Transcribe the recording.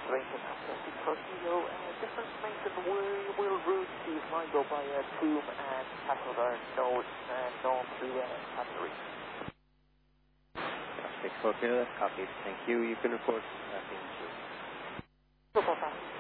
Lincoln Alpha 6 Kilo, different information, will route the flying go by Tomb and Castledar Nose and on to Castle Reef. 6 Kilo, that's copied. Thank you. You can report. So far,